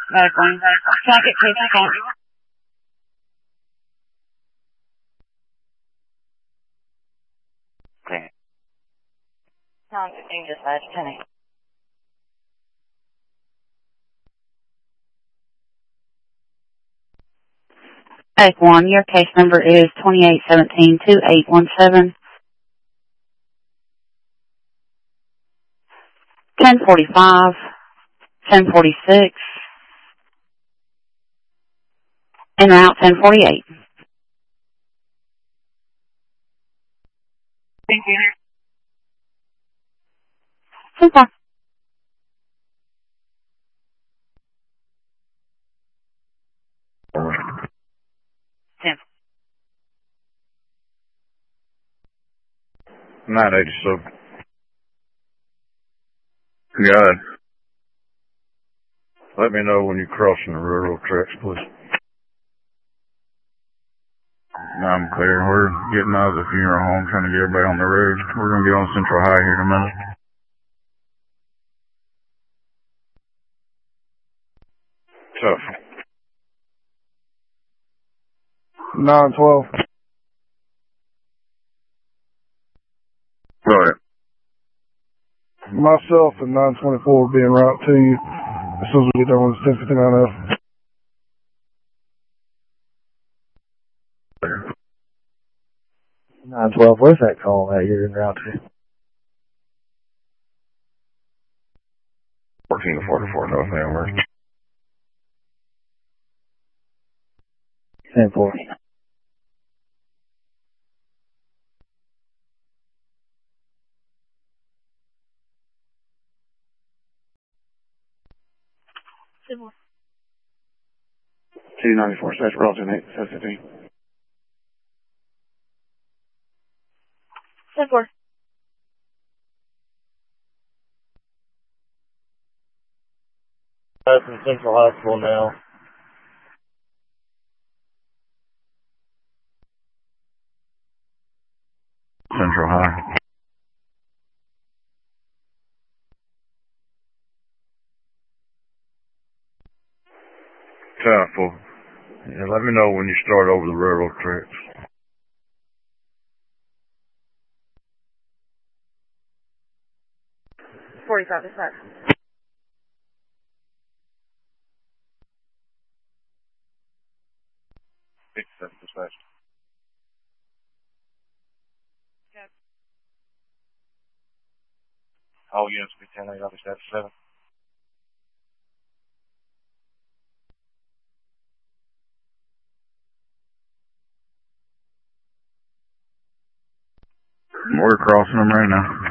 Medical. Can I get case account? Okay. Sounds dangerous, I panic. Take one. Your case number is 2817-2817. 1045, 1046, and route 1048. Thank you. So far. 10. 987. Good. Let me know when you're crossing the railroad tracks, please. I'm clear. We're getting out of the funeral home, trying to get everybody on the road. We're going to be on Central High here in a minute. Tough. 912. Go ahead. Myself and 924 will be en route to you as soon as we get done with 1059F. 912, where's that call that you're en route to? 14-44 North Amherst. 1040. Civil. 294, Central alternate, 715. Civil. That's in Central Hospital now. Central High. Tough. Well, yeah, let me know when you start over the railroad tracks. 45 dispatch. Dispatch. All units be 10-8, I'll be 7. We're crossing them right now.